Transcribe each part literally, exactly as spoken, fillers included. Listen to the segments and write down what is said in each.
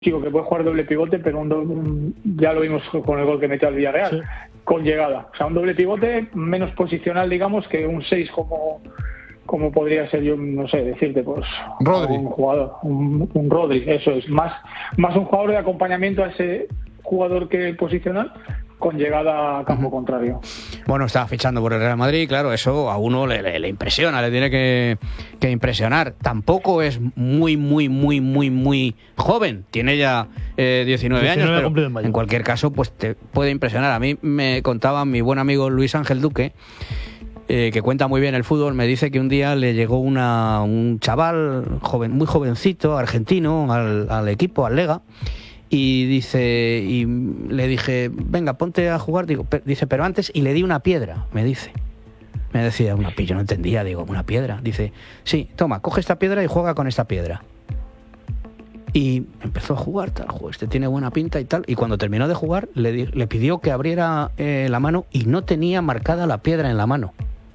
chico que puede jugar doble pivote, pero un, do, un ya lo vimos con el gol que metió al Villarreal, sí. Con llegada. O sea, un doble pivote menos posicional, digamos, que un seis como, como podría ser yo, no sé, decirte, pues Rodri. Un jugador, un, un Rodri, eso es. Más, más un jugador de acompañamiento a ese jugador que posicional, con llegada a campo uh-huh. contrario. Bueno, está fichando por el Real Madrid, claro, eso a uno le, le, le impresiona, le tiene que, que impresionar. Tampoco es muy, muy, muy, muy, muy joven, tiene ya eh, diecinueve, diecinueve años, pero en, en cualquier caso, pues te puede impresionar. A mí me contaba mi buen amigo Luis Ángel Duque, eh, que cuenta muy bien el fútbol, me dice que un día le llegó una, un chaval joven, muy jovencito, argentino, al, al equipo, al Lega, y dice, y le dije, venga, ponte a jugar, digo, pero, dice, pero antes, y le di una piedra, me dice. Me decía, una piedra, yo no entendía, digo, una piedra. Dice, sí, toma, coge esta piedra y juega con esta piedra. Y empezó a jugar, tal, juego, este tiene buena pinta y tal, y cuando terminó de jugar, le, di, le pidió que abriera eh, la mano y no tenía marcada la piedra en la mano.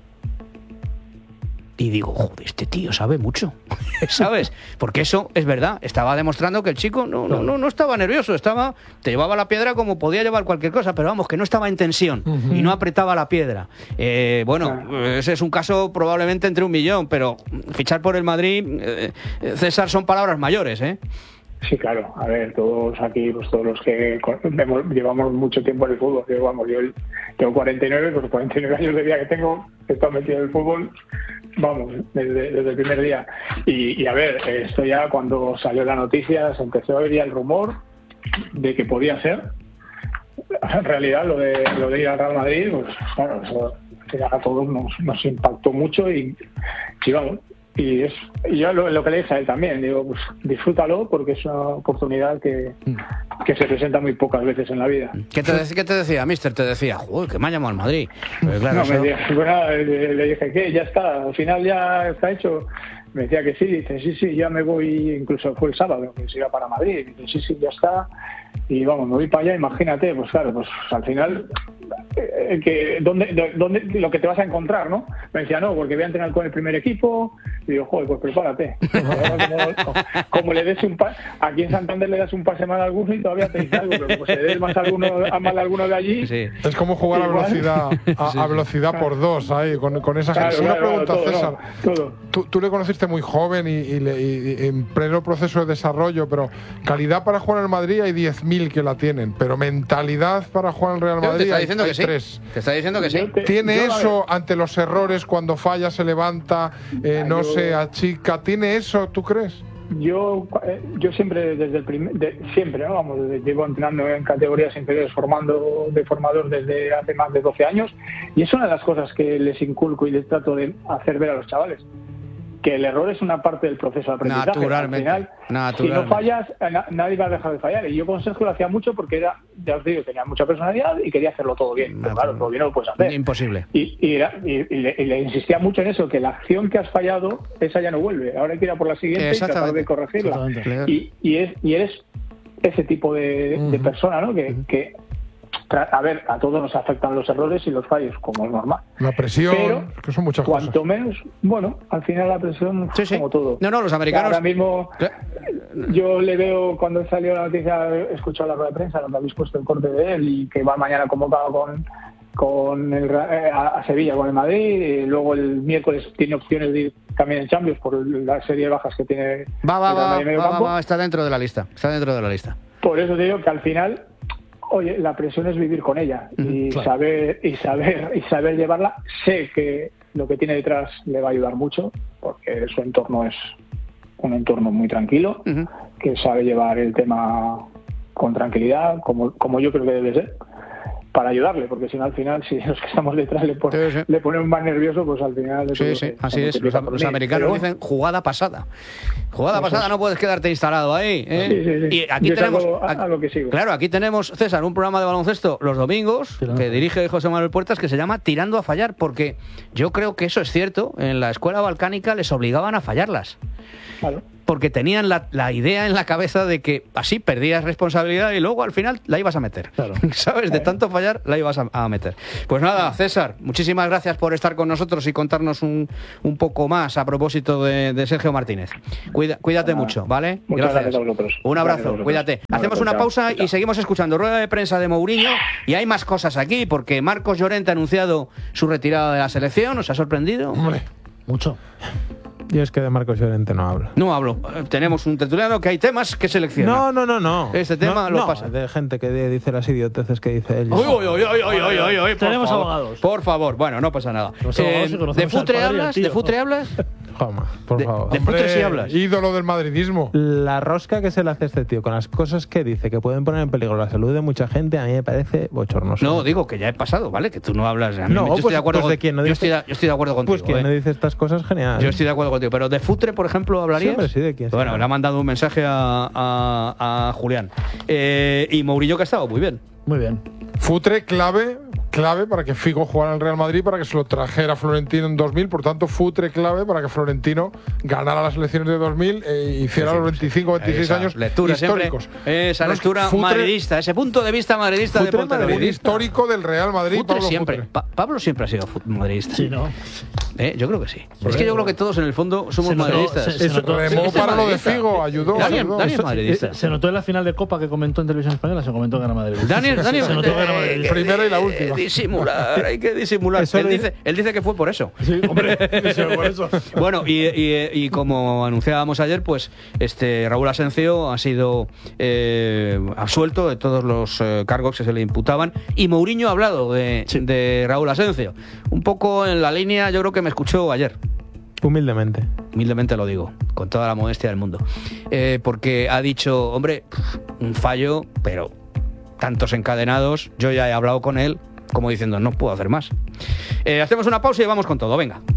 Y digo, joder, este tío sabe mucho, ¿sabes? Porque eso es verdad, estaba demostrando que el chico no, no, no, no estaba nervioso, estaba, te llevaba la piedra como podía llevar cualquier cosa, pero vamos, que no estaba en tensión uh-huh. y no apretaba la piedra. Eh, bueno, ese es un caso probablemente entre un millón, pero fichar por el Madrid, eh, César, son palabras mayores, ¿eh? Sí, claro. A ver, todos aquí, pues todos los que vemos, llevamos mucho tiempo en el fútbol. Yo, vamos, yo tengo cuarenta y nueve, pues cuarenta y nueve años de vida que tengo, he estado metido en el fútbol, vamos, desde, desde el primer día. Y, y a ver, esto ya cuando salió la noticia, se empezó a oír ya el rumor de que podía ser. En realidad, lo de, lo de ir al Real Madrid, pues claro, eso a todos nos, nos impactó mucho y, y vamos. Y, es, y yo lo, lo que le dije a él también, digo, pues disfrútalo porque es una oportunidad que, que se presenta muy pocas veces en la vida. ¿Qué te, ¿qué te decía, mister? Te decía, joder, que me ha llamado al Madrid. Pues claro, no, eso... me decía, bueno, le, le dije, ¿qué? Ya está, al final ya está hecho. Me decía que sí, dice, sí, sí, ya me voy, incluso fue el sábado que se iba para Madrid. Dice, sí, sí, ya está. Y vamos, me voy para allá, imagínate, pues claro, pues al final, eh, que ¿dónde, dónde, lo que te vas a encontrar, ¿no? Me decía, no, porque voy a entrenar con el primer equipo. Y digo, joder, pues prepárate. Como, como le des un pase, aquí en Santander le das un pase mal a alguno y todavía te dice algo, pero como se le des más a, alguno, a mal a alguno de allí... Sí. Es como jugar a velocidad a, a velocidad sí. por dos, ahí, con, con esa gente. Claro, claro, una pregunta, todo, César. No, todo. Tú, tú le conociste muy joven y, y, le, y, y en pleno proceso de desarrollo, pero calidad para jugar en el Madrid hay diez mil que la tienen, pero mentalidad para jugar en el Real Madrid te está diciendo hay, que hay tres. Te está diciendo que sí. ¿Tiene yo, eso ante los errores, cuando falla se levanta, eh, no yo, se achica? ¿Tiene eso, tú crees? Yo yo siempre, desde el primer, de, siempre, ¿no? Vamos, desde, llevo entrenando en categorías inferiores, formando de formador desde hace más de doce años, y es una de las cosas que les inculco y les trato de hacer ver a los chavales. Que el error es una parte del proceso de aprendizaje. Naturalmente. Al final, naturalmente. si no fallas, na, nadie va a dejar de fallar. Y yo con Sergio lo hacía mucho porque era, ya os digo, tenía mucha personalidad y quería hacerlo todo bien. Pero claro, todo bien no lo puedes hacer. Imposible. Y, y, era, y, y, le, y le insistía mucho en eso, que la acción que has fallado, esa ya no vuelve. Ahora hay que ir a por la siguiente y tratar de corregirla. Y, y, es, y eres ese tipo de, uh-huh. de persona, ¿no? Que... Uh-huh. que a ver, a todos nos afectan los errores y los fallos, como es normal. La presión, pero, que son muchas cuanto cosas. menos, bueno, al final la presión, sí, sí. como todo. No, no, los americanos... Ahora mismo, yo le veo, cuando salió la noticia, he escuchado la rueda de prensa, donde habéis puesto el corte de él, y que va mañana convocado con, con el, a, a Sevilla, con el Madrid, y luego el miércoles tiene opciones de ir también en Champions, por la serie de bajas que tiene... Va, va, va, va, va, está dentro de la lista, está dentro de la lista. Por eso te digo que al final... Oye, la presión es vivir con ella y claro. saber y saber y saber llevarla. Sé que lo que tiene detrás le va a ayudar mucho porque su entorno es un entorno muy tranquilo, uh-huh. que sabe llevar el tema con tranquilidad, como como yo creo que debe ser, para ayudarle, porque si no al final, si los que estamos detrás le, pon, sí, sí. le ponemos más nervioso, pues al final... Sí, sí, así es. Los, los americanos bueno. dicen jugada pasada. Jugada Eso pasada, es. No puedes quedarte instalado ahí. ¿eh? Sí, sí, sí. Y aquí yo tenemos... Algo, a, a lo que sigo. Claro, aquí tenemos, César, un programa de baloncesto los domingos, Tirando. que dirige José Manuel Puertas, que se llama Tirando a Fallar, porque yo creo que eso es cierto. En la escuela balcánica les obligaban a fallarlas. Claro. porque tenían la, la idea en la cabeza de que así perdías responsabilidad y luego al final la ibas a meter. Claro. ¿Sabes? De tanto fallar, la ibas a, a meter. Pues nada, César, muchísimas gracias por estar con nosotros y contarnos un, un poco más a propósito de, de Sergio Martínez. Cuida, cuídate ah, mucho, ¿vale? Muchas gracias. gracias a vosotros. Un abrazo, cuídate. Un Hacemos una pausa chao. y seguimos escuchando rueda de prensa de Mourinho, y hay más cosas aquí, porque Marcos Llorente ha anunciado su retirada de la selección. ¿Os ha sorprendido? Hombre, mucho. Yo es que de Marcos Llorente no hablo. No hablo. Tenemos un tertuliano que hay temas que selecciona. No, no, no, no. Este tema no, lo no, pasa. De gente que dice las idioteces que dice él. Uy, uy, uy, uy, uy, uy, uy, Tenemos favor. abogados. Por favor, bueno, no pasa nada. Eh, ¿De Futre hablas? ¿De Futre hablas? Joma, por de, favor. ¿De Futre sí hablas? Ídolo del madridismo. La rosca que se le hace a este tío con las cosas que dice que pueden poner en peligro la salud de mucha gente, a mí me parece bochornoso. No, digo que ya he pasado, ¿vale? Que tú no hablas. A mí, no, yo pues, estoy de acuerdo pues con, de quién no yo, dice, estoy de, yo estoy de acuerdo contigo. Pues quien ¿eh? no dice estas cosas, genial. Yo estoy de acuerdo contigo. Pero de Futre, por ejemplo, ¿hablarías? Sí, hombre, sí, de quién. Bueno, sí, le ha mandado un mensaje a, a, a Julián. Eh, y Mourinho, que ha estado muy bien. Muy bien. Futre clave, clave para que Figo jugara en el Real Madrid, para que se lo trajera Florentino en dos mil. Por tanto, Futre clave para que Florentino ganara las elecciones de dos mil e hiciera sí, los veinticinco veintiséis años lectura históricos. Siempre, esa no, lectura Futre, madridista, ese punto de vista madridista Futre de Ponte Madrid, histórico del Real Madrid. Futre Pablo siempre. Futre. Pa Pablo siempre ha sido madridista. Sí, ¿no? ¿Eh? Yo creo que sí. Bueno, es que yo creo que todos en el fondo somos se notó, madridistas. Se, se notó, remó se, para lo de Figo, ayudó. Daniel, ayudó. Daniel madridista. Se notó en la final de Copa que comentó en Televisión Española, se comentó que era madridista. Daniel, Daniel, se notó que era madridista. Primera y la última. Eh, disimular, hay que disimular. Él dice, él dice que fue por eso. Sí, hombre, por eso. Bueno, y, y, y como anunciábamos ayer, pues este Raúl Asencio ha sido eh, absuelto de todos los eh, cargos que se le imputaban, y Mourinho ha hablado de, sí. de Raúl Asencio. Un poco en la línea, yo creo que me escuchó ayer. Humildemente. Humildemente lo digo, con toda la modestia del mundo. Eh, porque ha dicho, hombre, un fallo, pero tantos encadenados, yo ya he hablado con él, como diciendo, no puedo hacer más. Eh, hacemos una pausa y vamos con todo, venga.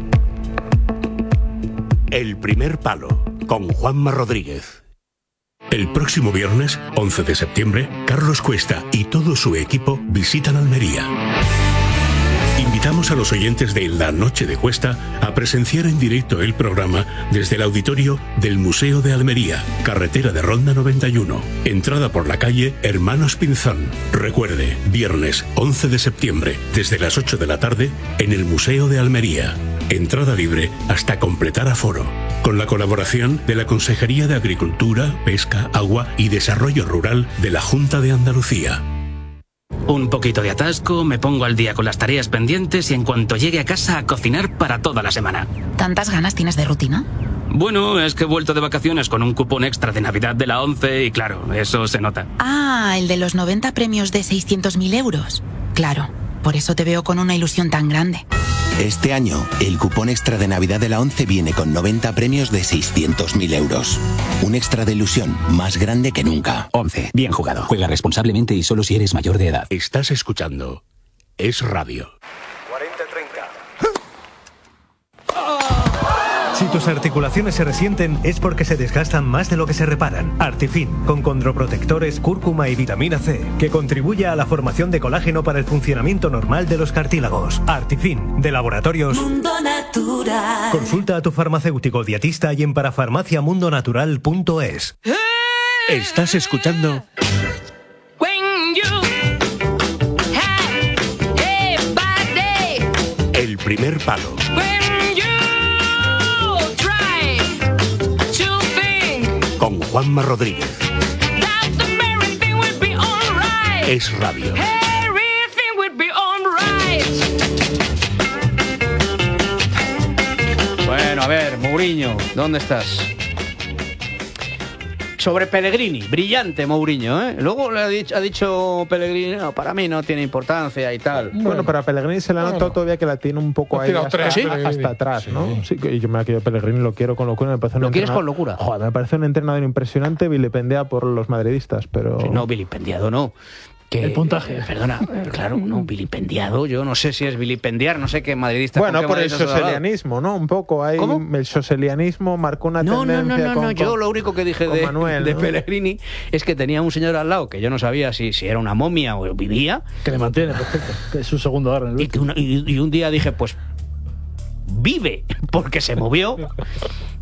El primer palo, con Juanma Rodríguez. El próximo viernes, once de septiembre, Carlos Cuesta y todo su equipo visitan Almería. Invitamos a los oyentes de La Noche de Cuesta a presenciar en directo el programa desde el auditorio del Museo de Almería, carretera de Ronda noventa y uno, entrada por la calle Hermanos Pinzón. Recuerde, viernes once de septiembre, desde las ocho de la tarde, en el Museo de Almería. Entrada libre hasta completar aforo. Con la colaboración de la Consejería de Agricultura, Pesca, Agua y Desarrollo Rural de la Junta de Andalucía. Un poquito de atasco, me pongo al día con las tareas pendientes y en cuanto llegue a casa a cocinar para toda la semana. ¿Tantas ganas tienes de rutina? Bueno, es que he vuelto de vacaciones con un cupón extra de Navidad de la ONCE y claro, eso se nota. Ah, el de los noventa premios de seiscientos mil euros. Claro, por eso te veo con una ilusión tan grande. Este año, el cupón extra de Navidad de la ONCE viene con noventa premios de seiscientos mil euros. Un extra de ilusión más grande que nunca. ONCE, bien jugado. Juega responsablemente y solo si eres mayor de edad. Estás escuchando Es Radio. cuarenta treinta. Si tus articulaciones se resienten es porque se desgastan más de lo que se reparan. Artifin, con condroprotectores, cúrcuma y vitamina C, que contribuye a la formación de colágeno para el funcionamiento normal de los cartílagos. Artifin, de Laboratorios Mundo Natural. Consulta a tu farmacéutico dietista y en parafarmaciamundonatural punto es. Estás escuchando El primer palo. Con Juanma Rodríguez. Es Radio. Bueno, a ver, Mourinho, ¿dónde estás? Sobre Pellegrini, brillante Mourinho, ¿eh? Luego le ha dicho, ha dicho Pellegrini, no, para mí no tiene importancia y tal. Bueno, bueno pero a Pellegrini se le ha notado bueno. todavía que la tiene un poco ahí hasta, tres, ¿sí? hasta atrás, ¿no? Sí, sí, yo me quedo Pellegrini, lo quiero con locura. Me parece ¿Lo quieres con locura? Joder, me parece un entrenador impresionante, vilipendiado por los madridistas, pero... Sí, no, vilipendiado no. Que, el puntaje. Eh, perdona, claro, no, vilipendiado, yo no sé si es vilipendiar, no sé qué madridista... Bueno, qué por el soselianismo, ¿no? Un poco, ahí ¿Cómo? El soselianismo marcó una no, tendencia No, no, no, con, no, yo lo único que dije de, Manuel, de ¿no? Pellegrini es que tenía un señor al lado que yo no sabía si, si era una momia o vivía. Que le mantiene, perfecto, que es su segundo agarre. Y, y, y un día dije, pues, vive, porque se movió...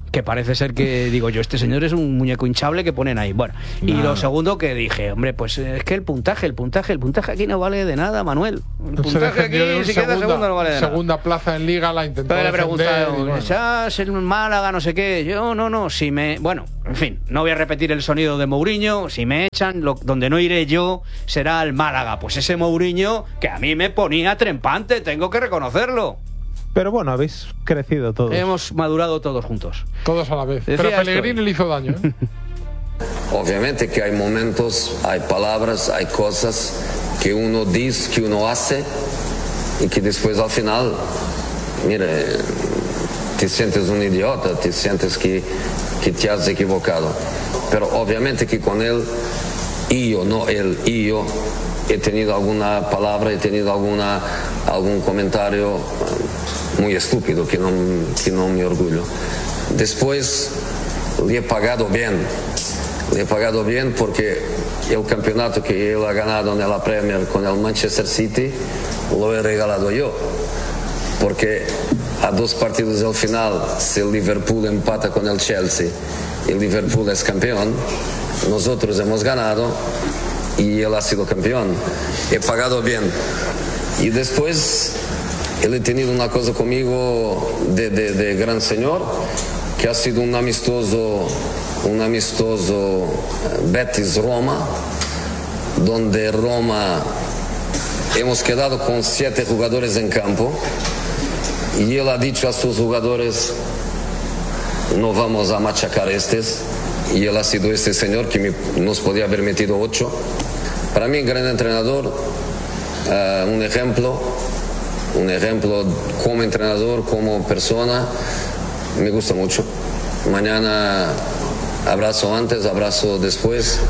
que parece ser que, digo yo, este señor es un muñeco hinchable que ponen ahí. Bueno, y no. Lo segundo que dije, hombre, pues es que el puntaje, el puntaje, el puntaje aquí no vale de nada, Manuel. El puntaje aquí, si queda segundo, no vale de nada. Segunda plaza en Liga la intentó Pero le preguntaron, bueno. ¿estás en Málaga, no sé qué? Yo, no, no, si me... Bueno, en fin, no voy a repetir el sonido de Mourinho, si me echan, lo, donde no iré yo será el Málaga. Pues ese Mourinho que a mí me ponía trempante, tengo que reconocerlo. Pero bueno, habéis crecido todos. Hemos madurado todos juntos. Todos a la vez. Decía Pero Pellegrini esto. Le hizo daño, ¿eh? Obviamente que hay momentos, hay palabras, hay cosas que uno dice, que uno hace y que después al final, mire, te sientes un idiota, te sientes que, que te has equivocado. Pero obviamente que con él, yo, no él, yo, he tenido alguna palabra, he tenido alguna, algún comentario muy estúpido que no, que no me orgullo. Después le he pagado bien, le he pagado bien porque el campeonato que él ha ganado en la Premier con el Manchester City lo he regalado yo, porque a dos partidos del final, si el Liverpool empata con el Chelsea y el Liverpool es campeón, nosotros hemos ganado y él ha sido campeón. He pagado bien. Y después él ha tenido una cosa conmigo de, de, de gran señor, que ha sido un amistoso, un amistoso Betis-Roma, donde Roma hemos quedado con siete jugadores en campo y él ha dicho a sus jugadores, no vamos a machacar estos, y él ha sido este señor que me, nos podía haber metido ocho. Para mí, gran entrenador, uh, un ejemplo, un ejemplo como entrenador, como persona, me gusta mucho. Mañana abrazo antes, abrazo después.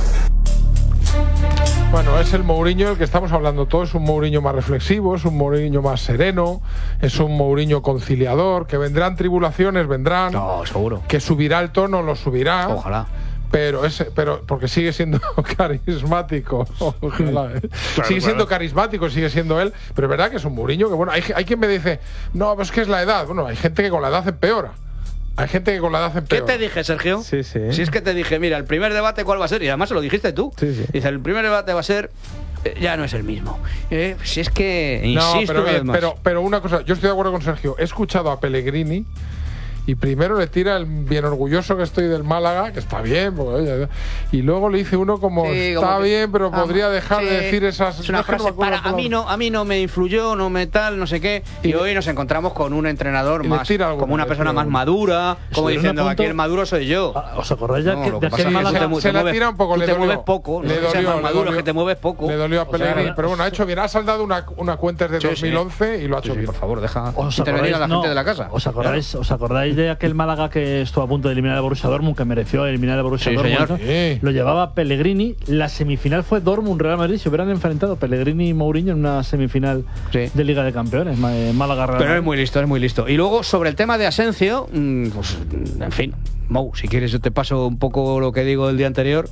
Bueno, es el Mourinho el que estamos hablando todos, es un Mourinho más reflexivo, es un Mourinho más sereno, es un Mourinho conciliador, que vendrán tribulaciones, vendrán. No, seguro. Que subirá el tono, lo subirá. Ojalá. Pero ese, pero porque sigue siendo carismático. Ojalá, ¿eh? Claro, sigue siendo claro. carismático, sigue siendo él. Pero es verdad que es un Mourinho que, bueno, hay, hay quien me dice, no, pues que es la edad. Bueno, hay gente que con la edad empeora. Hay gente que con la edad empeora. ¿Qué te dije, Sergio? Sí, sí. Si es que te dije, mira, el primer debate, ¿cuál va a ser? Y además se lo dijiste tú. Sí, sí. Dice, el primer debate va a ser, eh, ya no es el mismo. Eh, si es que, no, insisto, pero, bien, más. pero, pero una cosa, yo estoy de acuerdo con Sergio. He escuchado a Pellegrini y primero le tira el bien orgulloso que estoy del Málaga, que está bien, porque, oye, y luego le dice uno como sí, está como que, bien, pero ah, podría dejar sí, de decir esas. Es una frase para a mí no, a mí no me influyó, no me tal, no sé qué. Y, y hoy nos encontramos con un entrenador más, como una persona más madura, como diciendo aquí el maduro soy yo. ¿Os acordáis ya no, que, lo que que pasa Málaga se, se la tira un poco, tú le te dolió, mueves poco, le no dolió, seas más maduro, dolió, que te mueves poco. Le dolió a Pellegrini, o sea, pero bueno, ha hecho bien, ha saldado una, una cuenta desde sí, dos mil once sí. Y lo ha hecho sí, bien. Por favor, deja intervenir a la gente de la casa. ¿Os acordáis, ¿Os acordáis de aquel Málaga que estuvo a punto de eliminar al Borussia Dortmund, que mereció eliminar al Borussia sí, Dortmund? Sí. Lo llevaba Pellegrini. La semifinal fue Dortmund-Real Madrid. Se hubieran enfrentado Pellegrini y Mourinho en una semifinal sí. de Liga de Campeones. Málaga-Real Pero es muy listo, es muy listo. Y luego, sobre el tema de Asensio, pues, en fin, Mou, si quieres yo te paso un poco lo que digo del día anterior.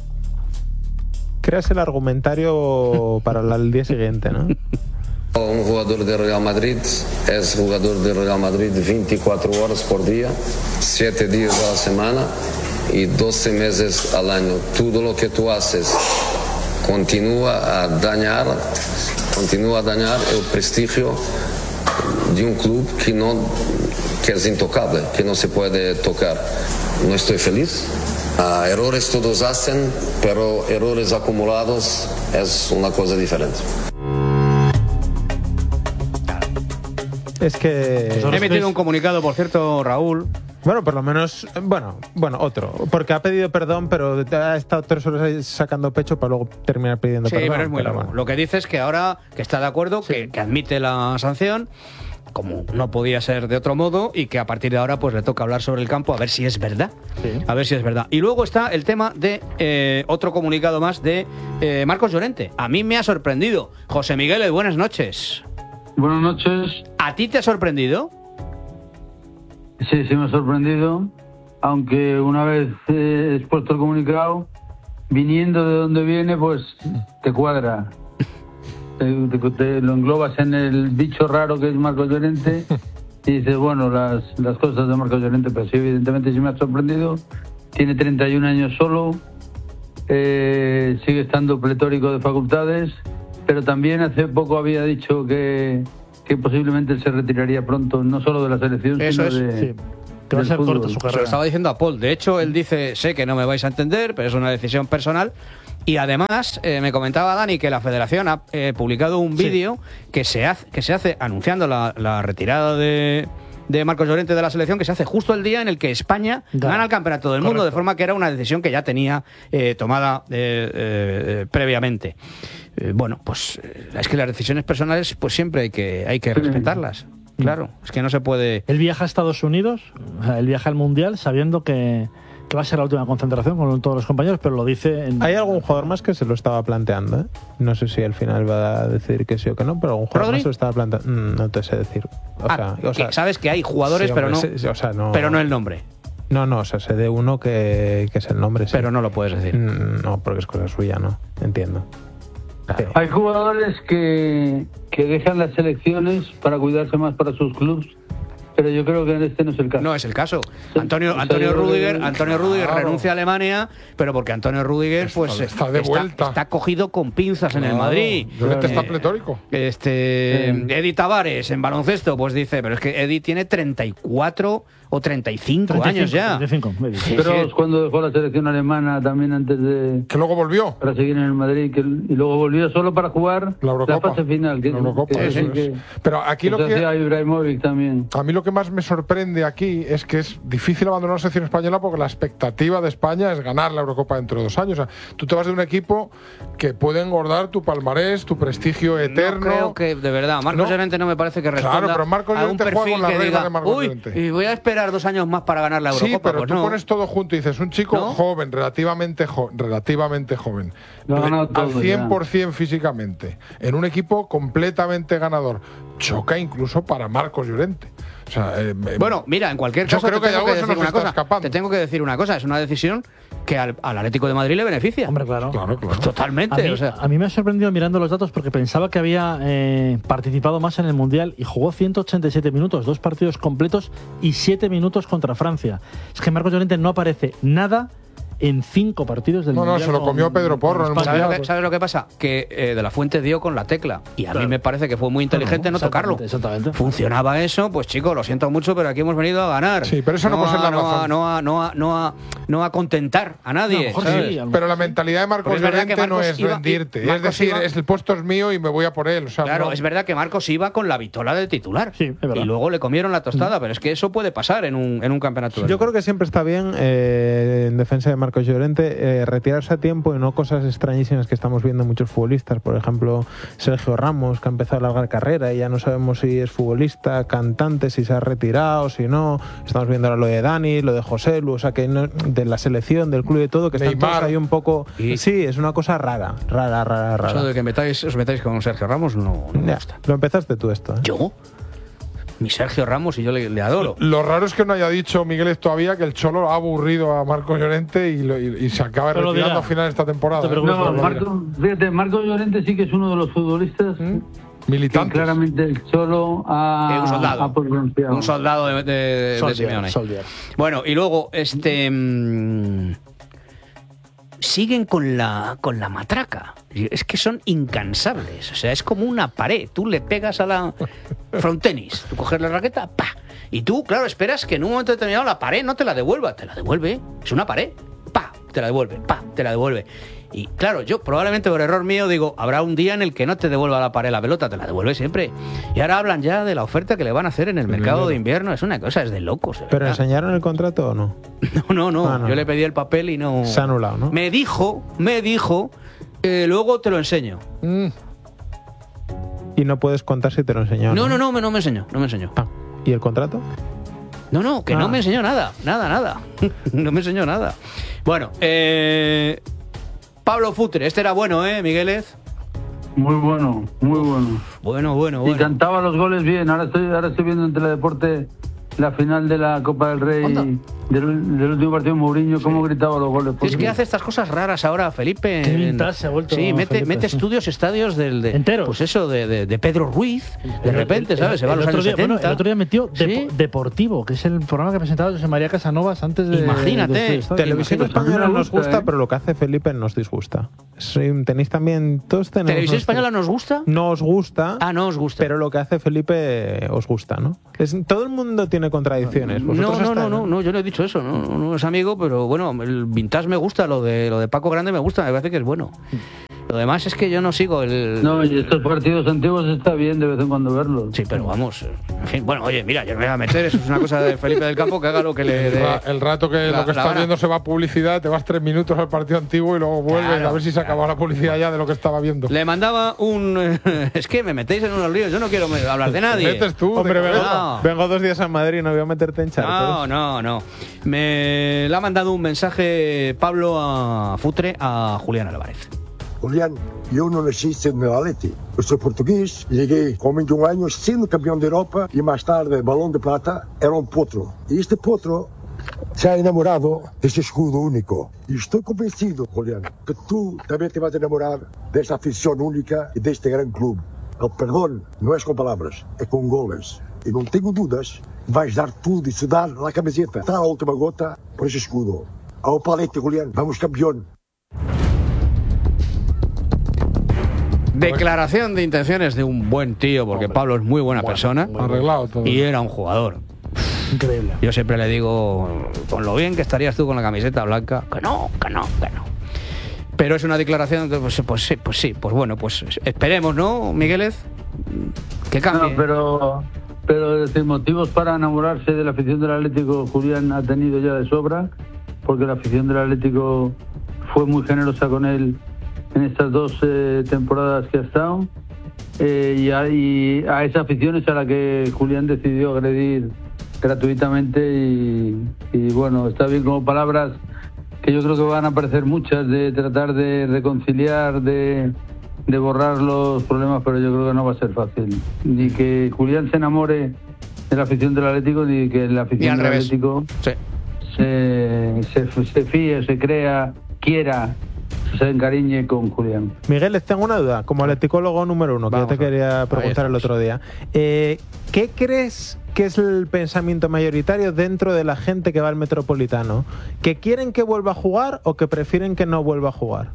Creas el argumentario para el día siguiente, ¿no? Un jugador de Real Madrid es jugador de Real Madrid veinticuatro horas por día, siete días a la semana y doce meses al año. Todo lo que tú haces continúa a dañar, continúa a dañar el prestigio de un club que no, que es intocable, que no se puede tocar. No estoy feliz. Uh, errores todos hacen, pero errores acumulados es una cosa diferente. Es que... He metido un comunicado, por cierto, Raúl. Bueno, por lo menos, bueno, bueno, otro. Porque ha pedido perdón, pero ha estado tres horas sacando pecho para luego terminar pidiendo sí, perdón. Sí, pero es muy largo. Bueno. Lo que dice es que ahora que está de acuerdo, sí. que, que admite la sanción, como no podía ser de otro modo, y que a partir de ahora pues le toca hablar sobre el campo a ver si es verdad. Sí. A ver si es verdad. Y luego está el tema de eh, otro comunicado más de eh, Marcos Llorente. A mí me ha sorprendido. José Miguel, buenas noches. Buenas noches. ¿A ti te ha sorprendido? Sí, sí me ha sorprendido, aunque una vez eh, expuesto el comunicado, viniendo de donde viene, pues te cuadra. te, te, te lo englobas en el bicho raro que es Marcos Llorente y dices, bueno, las, las cosas de Marcos Llorente, pero sí, evidentemente sí me ha sorprendido. Tiene treinta y un años solo, eh, sigue estando pletórico de facultades, pero también hace poco había dicho que, que posiblemente se retiraría pronto, no solo de la selección, Eso sino es, de... sí. Que va a ser corto su Se carrera. lo estaba diciendo a Paul. De hecho, él dice, sé que no me vais a entender, pero es una decisión personal. Y además, eh, me comentaba Dani que la federación ha eh, publicado un vídeo que, se hace, que se hace anunciando la, la retirada de, de Marcos Llorente de la selección, que se hace justo el día en el que España Da. gana el campeonato del mundo, Correcto. de forma que era una decisión que ya tenía eh, tomada eh, eh, previamente. Eh, bueno, pues eh, es que las decisiones personales pues siempre hay que, hay que respetarlas. Claro, es que no se puede... Él viaja a Estados Unidos, o sea, él viaja al Mundial sabiendo que, que va a ser la última concentración con todos los compañeros, pero lo dice en... Hay algún jugador más que se lo estaba planteando, ¿eh? No sé si al final va a decir que sí o que no, pero algún jugador ¿Rodri? más se lo estaba planteando. Mm, no te sé decir. O Ah, sea, o sea, que sabes que hay jugadores, sí, pero, hombre, no, sí, o sea, no- pero no el nombre. No, no, o sea, sé de uno que, que es el nombre, sí. Pero no lo puedes decir. Mm, no, porque es cosa suya, ¿no? Entiendo. Sí. Hay jugadores que, que dejan las selecciones para cuidarse más para sus clubes, pero yo creo que este no es el caso. No es el caso. Antonio, O sea, Antonio yo creo Rüdiger, que- Antonio Rüdiger Claro. renuncia a Alemania, pero porque Antonio Rüdiger pues está de vuelta. está cogido con pinzas en el Claro, Madrid. Llorente está Eh, pletórico. Este Sí. Eddie Tavares en baloncesto pues dice, pero es que Eddie tiene treinta y cuatro o treinta y cinco años ya. treinta y cinco, me dice. Pero es cuando dejó la selección alemana también antes de... Que luego volvió. Para seguir en el Madrid, que, y luego volvió solo para jugar La Eurocopa. fase final. Que, La Eurocopa, que- eso que- es. Pero aquí lo se que... hacía Ibrahimovic también. A mí lo que más me sorprende aquí es que es difícil abandonar la selección española porque la expectativa de España es ganar la Eurocopa dentro de dos años. O sea, tú te vas de un equipo que puede engordar tu palmarés, tu prestigio eterno. No creo que, de verdad, Marcos No. Llorente no me parece que responda Claro, pero Marcos a un Llorente juega perfil con las que reglas diga, de Marcos uy, Llorente". y voy a esperar dos años más para ganar la Eurocopa. Sí, pero Pues tú no. pones todo junto y dices, un chico ¿No? joven, relativamente, jo- relativamente joven, Lo ha ganado al todo cien por ciento físicamente, en un equipo completamente ganador, choca incluso para Marcos Llorente. O sea, eh, me- Bueno, mira, en cualquier yo caso creo te que hay tengo algo que que se decir nos una está cosa. escapando. Te tengo que decir una cosa, es una decisión que al, al Atlético de Madrid le beneficia. Hombre, claro. Claro, claro. Totalmente, A mí, o sea, a mí me ha sorprendido mirando los datos porque pensaba que había eh, participado más en el Mundial y jugó ciento ochenta y siete minutos, dos partidos completos y siete minutos contra Francia. Es que Marcos Llorente no aparece nada en cinco partidos del No, no, Mundial. se lo con- comió Pedro Porro en el con ¿sabes España. lo, que, sabes lo que pasa? Que eh, De La Fuente dio con la tecla. Y a Claro. mí me parece que fue muy inteligente no tocarlo. Exactamente. Funcionaba eso, pues chicos, lo siento mucho, pero aquí hemos venido a ganar. Sí, pero eso no puede ser a- la no a- razón. no a, no a- no a- no a contentar a No, a lo nadie. mejor ¿sabes? sí, a lo Pero la mentalidad de Marcos Porque es verdad que Llorente no Marcos es iba- rendirte. Marcos es decir, iba- es el puesto es mío y me voy a por él. O sea, Claro, no- es verdad que Marcos iba con la vitola de titular. Sí, es verdad. Y luego le comieron la tostada, pero es que eso puede pasar en un, en un campeonato. del Yo mundo. creo que siempre está bien, eh, en defensa de Marcos Llorente, eh, retirarse a tiempo y no cosas extrañísimas que estamos viendo en muchos futbolistas. Por ejemplo, Sergio Ramos, que ha empezado a largar carrera y ya no sabemos si es futbolista, cantante, si se ha retirado, si no. Estamos viendo ahora lo de Dani, lo de José Lu, o sea, que no- de la selección, del club y de todo, que están Neymar. todos ahí un poco... Y- Sí, es una cosa rara, rara, rara, Eso rara. de que metáis, os metáis con Sergio Ramos no, no me Ya, gusta. lo empezaste tú esto, ¿eh? ¿Yo? Mi Sergio Ramos y yo le, le adoro. Lo raro es que no haya dicho Miguel todavía que el Cholo ha aburrido a Marcos Llorente y, lo- y- y se acaba Pero lo retirando dirá. a final de esta temporada. No te ¿eh? preocupes, No, lo Marco, fíjate, Marcos Llorente sí que es uno de los futbolistas que Militantes. claramente el Cholo ha, Eh, un soldado. ha pronunciado. Un soldado de, de, de Soldier, Simeone. Soldier. Bueno, y luego, este. mm, siguen con la, con la matraca. Es que son incansables. O sea, es como una pared. Tú le pegas a la frontenis. Tú coges la raqueta, ¡pa! Y tú, claro, esperas que en un momento determinado la pared no te la devuelva. Te la devuelve. Es una pared. ¡Pa! Te la devuelve. ¡Pa! Te la devuelve. Y claro, yo probablemente por error mío digo, habrá un día en el que no te devuelva la pared la pelota, te la devuelve siempre. Y ahora hablan ya de la oferta que le van a hacer en el mercado de invierno. Es una cosa, es de locos. de ¿Pero verdad. enseñaron el contrato o no? No, no, no. Ah, no. Yo le pedí el papel y no. Se ha anulado, ¿no? Me dijo, me dijo, eh, luego te lo enseño. Mm. Y no puedes contar si te lo enseñó. No, no, no, me- no me enseñó, no me enseñó. Ah, ¿y el contrato? No, no, que Ah. no me enseñó nada, nada, nada. No me enseñó nada. Bueno, eh, Pablo Futre, este era bueno, ¿eh, Migueles? Muy bueno, muy bueno. Bueno, bueno, Y bueno. cantaba los goles bien. Ahora estoy, ahora estoy viendo en Teledeporte la final de la Copa del Rey, del, del último partido, Mourinho, cómo sí. gritaba los goles. Es que hace estas cosas raras ahora, Felipe. Qué vintage se ha vuelto. Sí, mete, Felipe, mete sí. estudios, estadios del de, enteros. Pues eso, de, de, de Pedro Ruiz, de repente, el, ¿sabes? El, se va a los años día, setenta. Bueno, el otro día metió ¿Sí? Dep Deportivo, que es el programa que presentaba José María Casanovas antes de. Imagínate. De Televisión Española nos gusta, ¿eh? pero lo que hace Felipe nos disgusta. Sí, tenéis también. Todos tenemos. ¿Televisión Española nos gusta? No os gusta. Ah, no os gusta. Pero lo que hace Felipe os gusta, ¿no? Es, todo el mundo tiene contradicciones. No, no, hasta, no, no, no, yo no he dicho eso, no, no, no es amigo, pero bueno, el vintage me gusta, lo de lo de Paco Grande me gusta, me parece que es bueno. Lo demás es que yo no sigo el... No, y estos partidos antiguos está bien de vez en cuando verlos. Sí, pero vamos, en fin, bueno, oye, mira, yo me voy a meter, eso es una cosa de Felipe del Campo, que haga lo que le dé. El rato que la, lo que estás viendo se va a publicidad, te vas tres minutos al partido antiguo y luego vuelves claro, a ver si se acabó claro. la publicidad ya de lo que estaba viendo. Le mandaba un... es que me metéis en unos líos, yo no quiero hablar de nadie. Metes tú, hombre, vengo, no. vengo dos días a Madrid, no voy a meterte en charcos. No, no, no. Me le ha mandado un mensaje Pablo a Futre a Julián Álvarez. Julián, yo no nací en el Atleti. Yo soy portugués, llegué con veintiún años siendo campeón de Europa y más tarde balón de plata, era un potro. Y este potro se ha enamorado de ese escudo único. Y estoy convencido, Julián, que tú también te vas a enamorar de esta afición única y de este gran club. El perdón no es con palabras, es con goles. Y no tengo dudas, vais dar todo y sudar la camiseta hasta la última gota por ese escudo. Ao palete, Julián, vamos campeón. Declaración de intenciones de un buen tío, porque Hombre, Pablo es muy buena bueno, persona muy arreglado todo. Y era un jugador increíble. Yo siempre le digo, con lo bien que estarías tú con la camiseta blanca, que no, que no, que no. Pero es una declaración que pues, pues sí, pues sí, pues bueno, pues esperemos, ¿no, Migueles? Que cambie. No, pero, pero decir, motivos para enamorarse de la afición del Atlético, Julián ha tenido ya de sobra, porque la afición del Atlético fue muy generosa con él en estas dos eh, temporadas que ha estado, eh, y, a, y a esa afición es a la que Julián decidió agredir gratuitamente y, y bueno, está bien como palabras que yo creo que van a aparecer muchas, de tratar de reconciliar, de, de borrar los problemas, pero yo creo que no va a ser fácil. Ni que Julián se enamore de la afición del Atlético, ni que la afición del Atlético sí. se, se, se fíe, se crea, quiera, se encariñe con Julián. Miguel, les tengo una duda, como atleticólogo número uno, que yo te quería preguntar el otro día. Eh, ¿Qué crees que es el pensamiento mayoritario dentro de la gente que va al Metropolitano? ¿Que quieren que vuelva a jugar o que prefieren que no vuelva a jugar?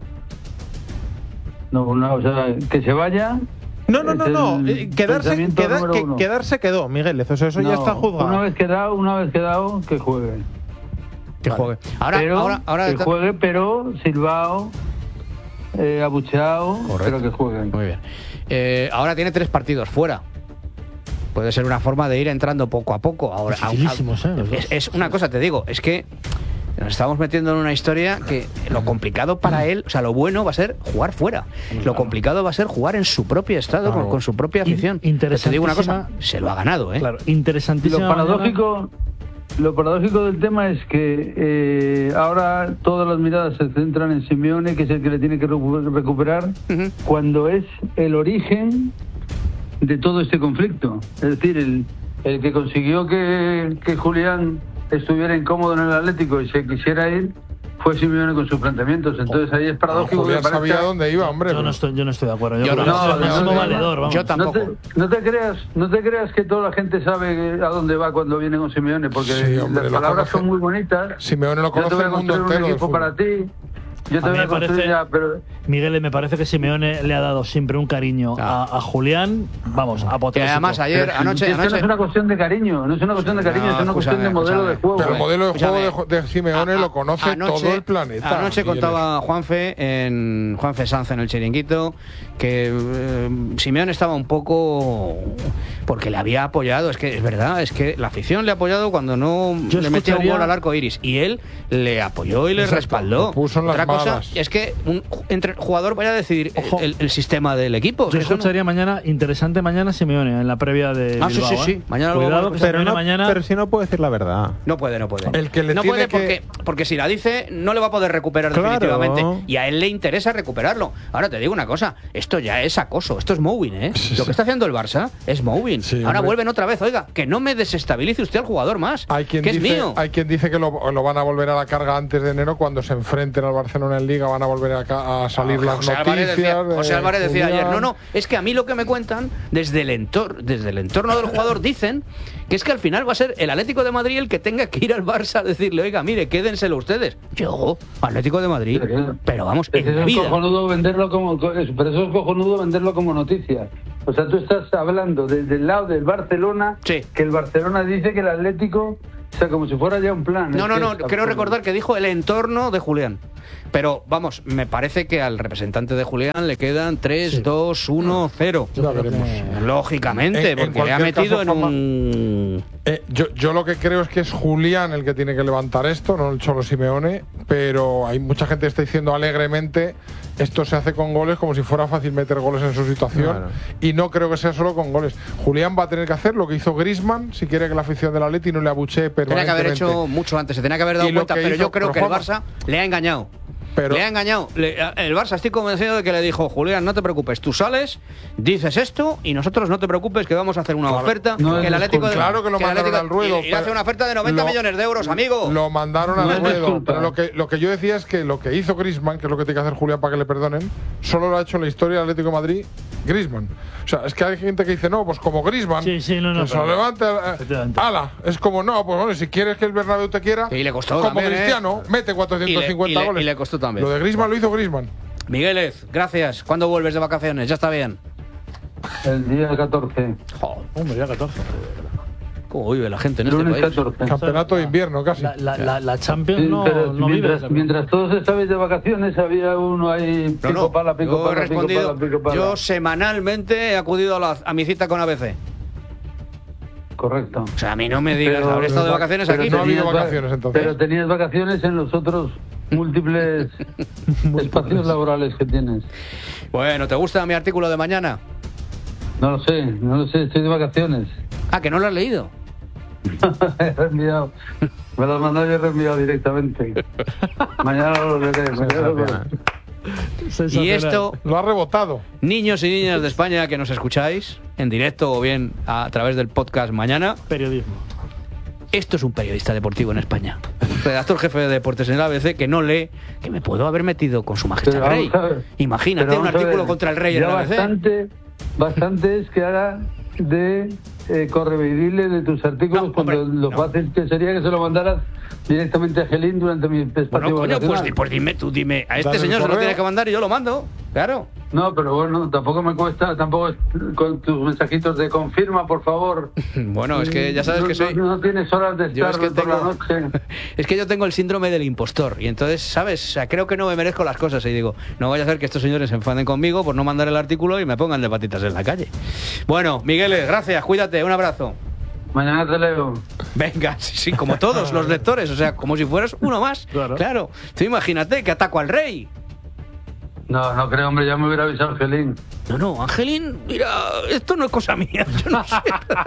No, no, o sea, que se vaya... No, no, no, no. Quedarse, queda, que, quedarse quedó, Miguel. O sea, eso no, ya está juzgado. Una vez quedado, una vez quedado, que juegue. Que vale. juegue. Ahora, pero, ahora, ahora que está... juegue, pero silbao, eh, abucheado, pero que juegue. Muy bien. Eh, ahora tiene tres partidos fuera. Puede ser una forma de ir entrando poco a poco. Ahora, a, a, ¿eh? es, es una cosa, te digo, es que nos estamos metiendo en una historia que lo complicado para él, o sea, lo bueno va a ser jugar fuera. Claro. Lo complicado va a ser jugar en su propio estado, claro. con, con su propia afición. Interesantísima. Te digo una cosa, se lo ha ganado, ¿eh? Claro, interesantísimo. Lo paradójico, lo paradójico del tema es que eh, ahora todas las miradas se centran en Simeone, que es el que le tiene que recuperar, uh-huh. cuando es el origen de todo este conflicto. Es decir, el, el que consiguió que, que Julián estuviera incómodo en el Atlético y se quisiera ir fue Simeone con sus planteamientos. Entonces ahí es paradójico. Julián sabía dónde iba, hombre. Yo no estoy, yo no estoy de acuerdo. Yo, yo no, no, no, no, no, valedor, vamos. Yo tampoco. No te, no te creas, no te creas que toda la gente sabe a dónde va cuando viene con Simeone, porque sí, hombre, las palabras son muy bonitas. Simeone lo conoce el mundo entero. Un equipo para ti. Yo te voy a parece, ya, pero... Miguel, me parece que Simeone le ha dado siempre un cariño ah. a, a Julián, vamos, a poder. Además, ayer, pero, anoche, es que anoche... no es una cuestión de cariño, no es una cuestión de cariño, no, es una cuestión de modelo de juego. Pero el modelo de juego de, de Simeone a, a, lo conoce anoche, todo el planeta. Anoche contaba Juanfe, en Juanfe Sanz en el Chiringuito, que eh, Simeone estaba un poco... porque le había apoyado, es que es verdad, es que la afición le ha apoyado cuando no Yo le metía un gol al arco iris, y él le apoyó y le Exacto, respaldó. Lo puso en las Otra cosa es que un entre, jugador vaya a decidir el, el sistema del equipo. Yo escucharía no... mañana, interesante mañana Simeone en la previa de Ah, Bilbao, sí, sí, sí. ¿eh? Mañana Cuidado, lo que pero, no, mañana... pero si no puede decir la verdad. No puede, no puede. El que le no tiene puede que... porque, porque si la dice no le va a poder recuperar claro. definitivamente. Y a él le interesa recuperarlo. Ahora te digo una cosa, esto ya es acoso, esto es mowing, ¿eh? Lo que está haciendo el Barça es mowing. Sí, Ahora hombre. vuelven otra vez, oiga, que no me desestabilice usted al jugador más, hay quien que dice, es mío. Hay quien dice que lo, lo van a volver a la carga antes de enero, cuando se enfrenten al Barcelona en Liga, van a volver a, a salir no, las José noticias. Álvarez decía, de José Álvarez decía Julián. ayer, no, no, es que a mí lo que me cuentan desde el entorno, desde el entorno del jugador dicen que es que al final va a ser el Atlético de Madrid el que tenga que ir al Barça a decirle, oiga, mire, quédenselo ustedes. Yo, Atlético de Madrid, pero, pero vamos, es en la vida. Cojonudo venderlo como, pero eso es cojonudo venderlo como noticia. O sea, tú estás hablando desde el lado del Barcelona, sí. que el Barcelona dice que el Atlético, o sea, como si fuera ya un plan. No, no, no, es quiero recordar que dijo el entorno de Julián. Pero vamos, me parece que al representante de Julián le quedan tres, dos, uno, cero. Ya veremos. Lógicamente, en, porque en le ha metido caso, en un... Eh, yo, yo lo que creo es que es Julián el que tiene que levantar esto, no el Cholo Simeone, pero hay mucha gente que está diciendo alegremente esto se hace con goles como si fuera fácil meter goles en su situación, claro. Y no creo que sea solo con goles. Julián va a tener que hacer lo que hizo Griezmann si quiere que la afición del Atleti no le abuchee permanentemente. Tenía que haber hecho mucho antes, se tenía que haber dado cuenta, pero hizo, yo creo que el Barça le ha engañado. Pero, le ha engañado. Le, el Barça, estoy convencido de que le dijo, Julián, no te preocupes, tú sales, dices esto y nosotros no te preocupes que vamos a hacer una claro, oferta. No que el Atlético de, claro que lo que mandaron Atlético, al ruedo. Y, y hace una oferta de noventa lo, millones de euros, amigo. Lo mandaron al no ruedo. Pero lo que, lo que yo decía es que lo que hizo Griezmann, que es lo que tiene que hacer Julián para que le perdonen, solo lo ha hecho en la historia del Atlético de Madrid Griezmann. O sea, es que hay gente que dice, no, pues como Griezmann, sí, sí, no, no, que se lo levanta, eh, ala, es como, no, pues bueno, si quieres que el Bernabéu te quiera, y le costó como también, Cristiano, eh. mete cuatrocientos cincuenta y le, y le, goles. Y le costó también. Lo de Griezmann lo hizo Griezmann. Migueles, gracias. ¿Cuándo vuelves de vacaciones? Ya está bien. El día catorce. Joder, hombre, día catorce. ¿Cómo vive la gente en Lunes este país? catorce. Campeonato de invierno, casi. La, la, la, la Champions sí, no, pero no mientras, vive. Mientras todos estabais de vacaciones, había uno ahí pico no, no. pala, pico yo pala, he respondido, pico pala, pico pala. Yo semanalmente he acudido a, la, a mi cita con A B C. Correcto. O sea, a mí no me digas, pero, habré estado de vacaciones aquí. No ha habido vacaciones entonces. Pero tenías vacaciones en los otros múltiples espacios laborales que tienes. Bueno, ¿te gusta mi artículo de mañana? No lo sé, no lo sé, estoy de vacaciones. Ah, ¿que no lo has leído? He reenviado. Me lo has mandado y he reenviado directamente. Mañana lo leeré. Mañana lo leeré. Y esto lo ha rebotado. Niños y niñas de España que nos escucháis en directo o bien a través del podcast mañana. Periodismo. Esto es un periodista deportivo en España. Redactor jefe de deportes en el A B C que no lee, que me puedo haber metido con su majestad el rey. Imagínate un artículo contra el rey en el A B C. Bastante, bastante es que haga de eh, correveidile de tus artículos no, cuando hombre, lo no. fácil que sería que se lo mandaras directamente a Gelín durante mi espacio. Bueno, coño, pues, pues dime, tú dime, a este Dale señor se lo tienes que mandar y yo lo mando, claro. No, pero bueno, tampoco me cuesta, tampoco con tus mensajitos de confirma, por favor. Bueno, es que ya sabes no, que soy... No, no tienes horas de estar es que por tengo, la noche. Es que yo tengo el síndrome del impostor y entonces, ¿sabes? O sea, creo que no me merezco las cosas y digo, no vaya a ser que estos señores se enfaden conmigo por no mandar el artículo y me pongan de patitas en la calle. Bueno, Migueles, gracias, cuídate, un abrazo. Mañana te leo. Venga, sí, sí, como todos los lectores, o sea, como si fueras uno más. Claro. Claro. Tú imagínate que ataco al rey. No, no creo, hombre, ya me hubiera avisado Angelín. No, no, Angelín, mira, esto no es cosa mía, yo no sé.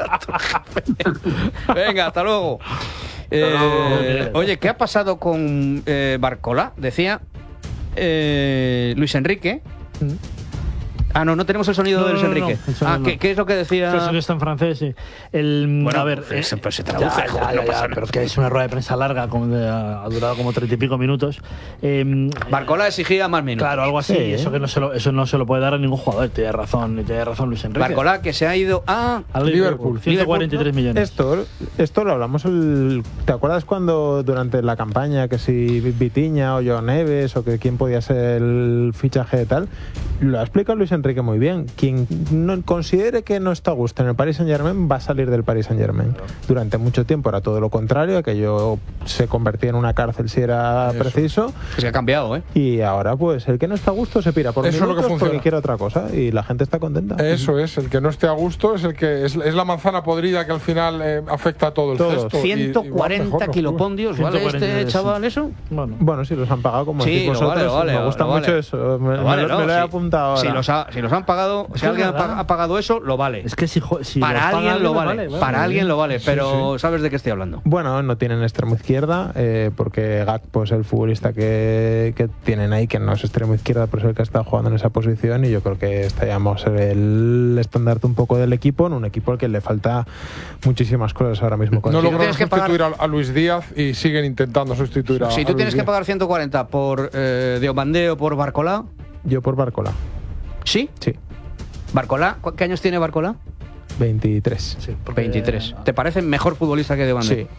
Venga, hasta luego. Eh, oye, ¿qué ha pasado con eh, Barcola? Decía eh, Luis Enrique. Ah, no, no tenemos el sonido no, de Luis no, Enrique. No, no, ah, no. ¿qué, ¿qué es lo que decía? El sonido está en francés, sí. El, bueno, a ver, pues, eh, pues se traduce, ya, joder, ya, no ya, pasa nada. Pero es que es una rueda de prensa larga, como de, ha durado como treinta y pico minutos. Eh, Barcola exigía más minutos. Claro, algo así. Sí, eso, que no se lo, eso no se lo puede dar a ningún jugador. Tiene razón, tiene razón Luis Enrique. Barcola, que se ha ido a al Liverpool. ciento cuarenta y tres millones. Esto, esto lo hablamos el... ¿Te acuerdas cuando durante la campaña que si Vitiña o Joao Neves o que quién podía ser el fichaje de tal? Lo ha explicado Luis Enrique muy bien. Quien no considere que no está a gusto en el Paris Saint-Germain va a salir del Paris Saint-Germain. Claro. Durante mucho tiempo era todo lo contrario, aquello se convertía en una cárcel si era Eso. preciso. Se ha cambiado, ¿eh? Y ahora, pues, el que no está a gusto se pira por Eso minutos es lo que porque quiere otra cosa y la gente está contenta. Eso es, el que no esté a gusto es el que es, es la manzana podrida que al final eh, afecta a todo el Todos. cesto. ciento cuarenta kilopondios, ¿vale este chaval eso? Bueno, bueno, si los han pagado como sí, decís vosotros, vale, vale, me gusta vale. mucho eso. Me, vale, me, no, me lo he sí. apuntado ahora. Si los, ha, si los han pagado, si alguien ha, ha pagado eso, lo vale. Es que si, si para alguien paga, lo vale, vale, vale, para vale. alguien lo vale, pero sí, sí. ¿sabes de qué estoy hablando? Bueno, no tienen extremo izquierda, eh, porque Gakpo es el futbolista que, que tienen ahí, que no es extremo izquierda, pero es el que está jugando en esa posición, y yo creo que está ya vamos a ser el estandarte un poco del equipo, en un equipo al que le falta muchísimas cosas ahora mismo. No si lograron sustituir pagar... a, a Luis Díaz y siguen intentando sustituir a Si a tú Luis tienes que Díaz. pagar ciento cuarenta por eh, Diomandé o por Barcolá. Yo por Barcolá. ¿Sí? Sí. ¿Barcolá? ¿Qué años tiene Barcolá? veintitrés. Sí, porque... veintitrés. ¿Te parece mejor futbolista que Diomandé? Sí.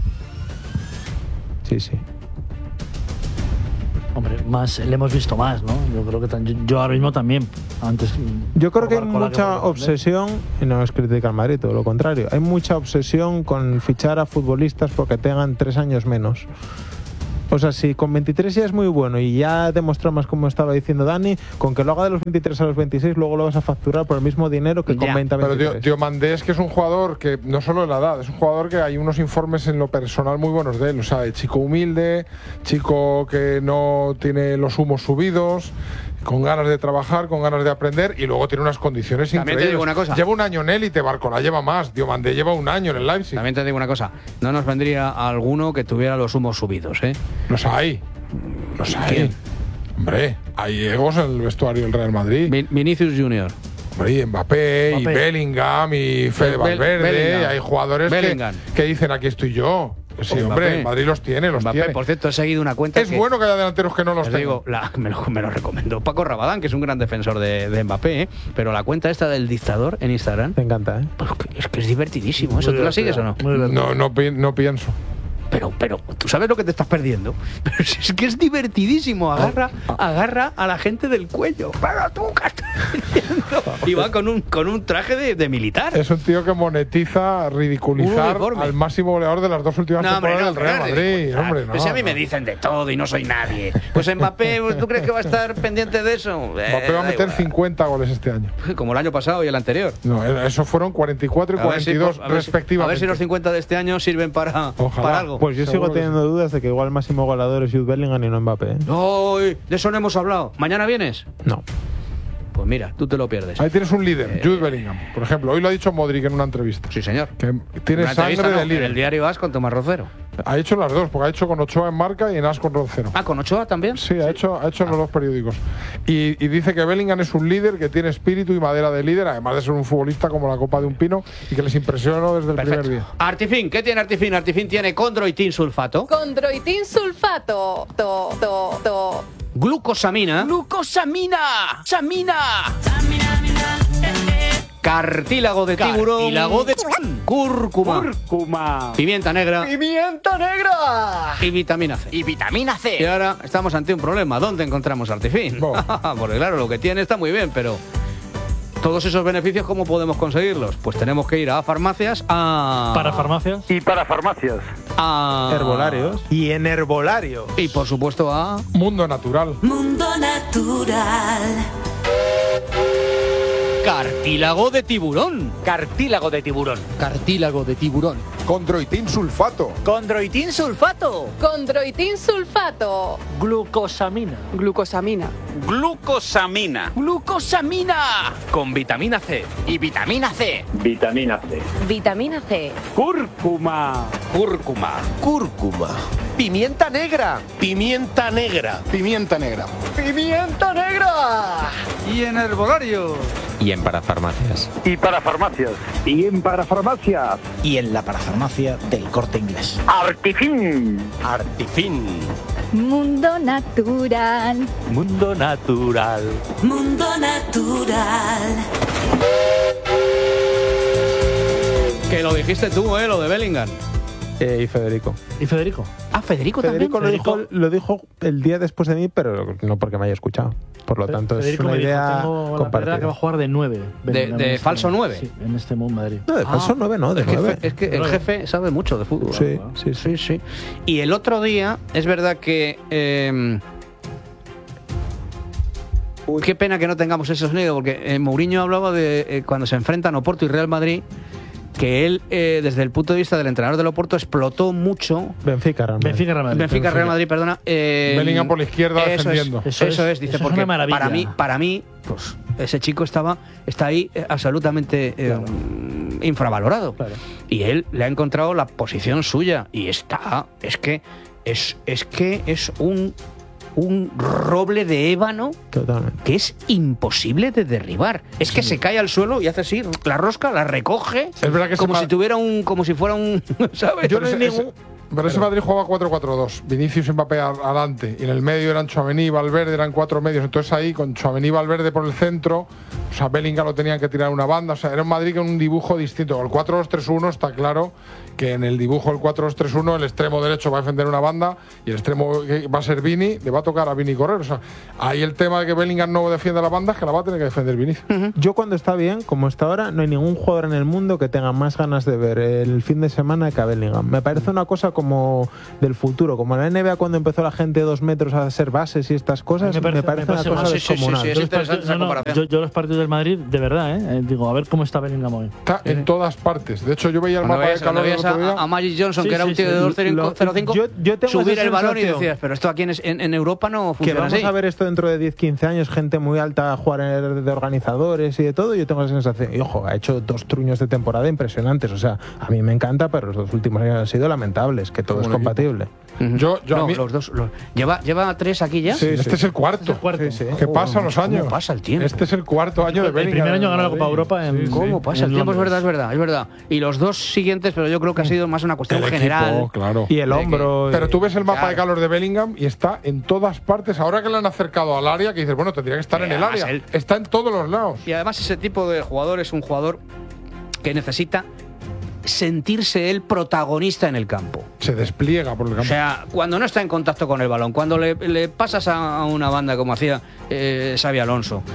Sí, sí. Hombre, más, le hemos visto más, ¿no? Yo creo que tan, yo, yo ahora mismo también. Antes. Yo creo que hay Barcola mucha que obsesión, y no es crítica al Madrid, todo lo contrario. Hay mucha obsesión con fichar a futbolistas porque tengan tres años menos. O sea, si con veintitrés ya es muy bueno y ya demostró más, como estaba diciendo Dani, con que lo haga de los veintitrés a los veintiséis, luego lo vas a facturar por el mismo dinero que con Ya. veinte a Pero veintitrés. Diomandé es que es un jugador que no solo de la edad, es un jugador que hay unos informes en lo personal muy buenos de él. O sea, de chico humilde, chico que no tiene los humos subidos, con ganas de trabajar, con ganas de aprender, y luego tiene unas condiciones También increíbles. te digo una cosa. Lleva un año en élite, Barcola lleva más, Diomandé lleva un año en el Leipzig. También te digo una cosa. No nos vendría alguno que tuviera los humos subidos, ¿eh? Los hay. Los hay. ¿Quién? Hombre, hay egos en el vestuario del Real Madrid. Vin- Vinicius Junior. Hombre, y Mbappé, y Mbappé. Bellingham, y Fede Bel- Valverde. Bellingham. Hay jugadores que, Bellingham. que dicen, aquí estoy yo. Sí, Mbappé. hombre, el Madrid los tiene, los Mbappé, tiene. por cierto, he seguido una cuenta. Es que, bueno que haya delanteros que no los te tengan. digo, la- me, lo, me lo recomendó Paco Rabadán, que es un gran defensor de, de Mbappé, ¿eh? Pero la cuenta esta del dictador en Instagram. Me encanta, ¿eh? Pues que- es que es divertidísimo. ¿Eso tú la sigues o no? Muy divertido. No, no, pi- no pienso. Pero, pero, tú sabes lo que te estás perdiendo. Pero si es que es divertidísimo. Agarra, agarra a la gente del cuello. Pero tú, ¿qué estás diciendo? Y va con un, con un traje de, de militar. Es un tío que monetiza ridiculizar uniforme. al máximo goleador de las dos últimas No, hombre, temporadas no, del Real pero es Madrid. ridiculizar. Hombre, no, Pues si a mí no. me dicen de todo y no soy nadie. Pues Mbappé, ¿tú crees que va a estar pendiente de eso? Eh, Mbappé va a da meter igual. cincuenta goles este año. Como el año pasado y el anterior. No, eso fueron cuarenta y cuatro y A ver si- cuarenta y dos a ver si- respectivamente. A ver si los cincuenta de este año sirven para, Ojalá. para algo. Pues yo Seguro sigo que teniendo dudas de que igual el máximo goleador es Jude Bellingham y no Mbappé, ¿eh? Uy, de eso no hemos hablado. ¿Mañana vienes? No. Pues mira, tú te lo pierdes. Ahí tienes un líder, Jude Bellingham. Por ejemplo, hoy lo ha dicho Modric en una entrevista. Sí, señor. Que tiene Una sangre entrevista, no, de en líder. el diario As con Tomás Rocero. Ha hecho las dos, porque ha hecho con Ochoa en marca y en As con Roncero. Ah, ¿con Ochoa también? Sí, ha hecho, ha hecho en los dos periódicos. Y, y dice que Bellingham es un líder, que tiene espíritu y madera de líder, además de ser un futbolista como la copa de un pino, y que les impresionó desde el Perfecto. primer día. Artifin, ¿qué tiene Artifin? Artifin tiene condroitin sulfato, Condroitin sulfato. To, to, to. glucosamina, ¡Glucosamina! ¡Samina! cartílago de tiburón, Cartílago de cúrcuma, Cúrcuma. pimienta negra ¡Pimienta negra! y vitamina C. Y vitamina Y C. ahora estamos ante un problema. ¿Dónde encontramos Artifin? Bo. Porque claro, lo que tiene está muy bien, pero todos esos beneficios, ¿cómo podemos conseguirlos? Pues tenemos que ir a farmacias, a... Para farmacias. Y para farmacias. a... Herbolarios. Y en herbolario. Y por supuesto a... Mundo natural. Mundo natural. Cartílago de tiburón. Cartílago de tiburón. Cartílago de tiburón. Condroitin sulfato. Condroitin sulfato. Condroitin sulfato. Glucosamina. Glucosamina. Glucosamina. Glucosamina. Con vitamina C. Y vitamina C. Vitamina C. Vitamina C. Cúrcuma. Cúrcuma. Cúrcuma. Pimienta negra. Pimienta negra. Pimienta negra. ¡Pimienta negra! Y en herbolario. Y en parafarmacias. Y para farmacias. Y en parafarmacias. Y en la parafarmacia del Corte Inglés. Artifin. Artifin. Mundo natural. Mundo natural. Mundo natural. Que lo dijiste tú, ¿eh? Lo de Bellingham. Eh, y Federico. ¿Y Federico? Ah, Federico, Federico también. Lo, dijo, lo dijo el día después de mí, pero no porque me haya escuchado. Por lo tanto, Federico es una me dijo, idea tengo la compartida. que va a jugar de nueve. ¿De, de falso nueve? Sí, en este Mon Madrid. No, de falso Ah, nueve no, de es que, nueve. es que el jefe sabe mucho de fútbol. Sí, sí, sí, sí. Y el otro día, es verdad que... Eh, qué pena que no tengamos ese sonido, porque eh, Mourinho hablaba de eh, cuando se enfrentan Oporto y Real Madrid, que él, eh, desde el punto de vista del entrenador del Oporto, explotó mucho. Benfica, Real Madrid. Benfica, Real Madrid. Benfica, Real Madrid, perdona. Eh, Bellingham por la izquierda eso defendiendo. Es, eso, Eso es, es- dice, eso es porque una maravilla. para mí, para mí, pues ese chico estaba, está ahí eh, absolutamente eh, infravalorado. Claro. Y él le ha encontrado la posición suya y está, es que es, es que es un un roble de ébano Totalmente. que es imposible de derribar. Es que se cae al suelo y hace así, la rosca, la recoge, Es verdad que como ese si ma- tuviera un, como si fuera un, ¿sabes? Yo no Pero hay ese- ningún- Pero ese Madrid jugaba cuatro cuatro dos. Vinicius y Mbappé al- adelante. Y en el medio eran Tchouaméni y Valverde, eran cuatro medios. Entonces ahí, con Tchouaméni y Valverde por el centro, o sea, Bellingham lo tenían que tirar una banda. O sea, era un Madrid con un dibujo distinto. El cuatro dos tres uno está claro que en el dibujo del cuatro dos tres uno el extremo derecho va a defender una banda y el extremo que va a ser Vini, le va a tocar a Vini correr. O sea, ahí el tema de que Bellingham no defienda la banda es que la va a tener que defender Vinicius. Yo cuando está bien, como está ahora, no hay ningún jugador en el mundo que tenga más ganas de ver el fin de semana que a Bellingham. Me parece una cosa como del futuro, como en la N B A cuando empezó la gente de dos metros a hacer bases y estas cosas, me parece, una cosa sí, sí, sí, descomunal. sí, es Yo los interesante partidos- esa no, no, comparación. yo, yo los partidos del Madrid, de verdad, ¿eh? Eh, digo, a ver cómo está Bellingham hoy. Está en todas partes. De hecho, yo veía el Cuando mapa de veías, cuando calor del veías otro día. a, a Magic Johnson, Sí, que era sí, un tío sí. de dos Lo- cero cinco, yo- yo tengo subir esa el balón y sensación. decías, pero esto aquí en, en, en Europa no Que funciona vamos así. a ver esto dentro de diez quince años, gente muy alta a jugar en- de organizadores y de todo. Yo tengo la sensación, y ojo, ha hecho dos truños de temporada impresionantes. O sea, a mí me encanta, pero los dos últimos años han sido lamentables, que todo es Como un compatible. Yo, yo a No, mí- los dos. los- ¿Lleva, ¿Lleva tres aquí ya? Sí, este es el cuarto. cuarto. Sí, sí. ¿Qué pasa los ¿Cómo años? pasa el tiempo? Este es el cuarto año de El Bellingham. primer año ganó la Madrid. Copa Europa en- Sí, sí. ¿Cómo pasa el en tiempo? Es Londres. verdad, es verdad, es verdad. Y los dos siguientes, pero yo creo que ha sido más una cuestión El general. equipo, claro. Y el De que- hombro. Pero tú ves el mapa Claro. de calor de Bellingham y está en todas partes. Ahora que le han acercado al área, que dices, bueno, tendría que estar Y en el además área. él- Está en todos los lados. Y además ese tipo de jugador es un jugador que necesita sentirse él protagonista en el campo. Se despliega por el O campo. sea, cuando no está en contacto con el balón, cuando le, le pasas a, a una banda como hacía eh, Xavi Alonso,